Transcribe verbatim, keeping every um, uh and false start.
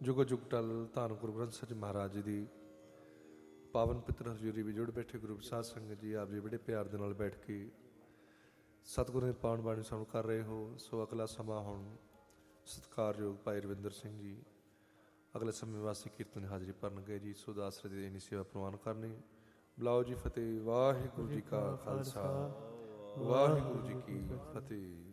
ਜੁਗ ਜੁਗ ਟਲ ਧੰਨ ਗੁਰੂ ਗ੍ਰੰਥ ਸਾਹਿਬ ਜੀ ਮਹਾਰਾਜ ਜੀ ਦੀ ਪਾਵਨ ਪਿੱਤਰ ਹਜ਼ੂਰੀ ਵੀ ਜੁੜ ਬੈਠੇ ਗੁਰੂ ਸਾਧ ਸੰਗਤ ਜੀ, ਆਪ ਜੀ ਬੜੇ ਪਿਆਰ ਦੇ ਨਾਲ ਬੈਠ ਕੇ ਸਤਿਗੁਰੂ ਦੀ ਪਾਵਨ ਬਾਣੀ ਸੁਣ ਕਰ ਰਹੇ ਹੋ। ਸੋ ਅਗਲਾ ਸਮਾਂ ਹੁਣ ਸਤਿਕਾਰਯੋਗ ਭਾਈ ਰਵਿੰਦਰ ਸਿੰਘ ਜੀ ਅਗਲੇ ਸਮੇਂ ਵਾਸਤੇ ਕੀਰਤਨ ਹਾਜ਼ਰੀ ਭਰਨਗੇ ਜੀ। ਸੋ ਦਾਸਰੇ ਦੀ ਇੰਨੀ ਸੇਵਾ ਪ੍ਰਵਾਨ ਕਰਨੀ। ਬੁਲਾਓ ਜੀ ਫਤਿਹ। ਵਾਹਿਗੁਰੂ ਜੀ ਕਾ ਖਾਲਸਾ, ਵਾਹਿਗੁਰੂ ਜੀ ਕੀ ਫਤਿਹ।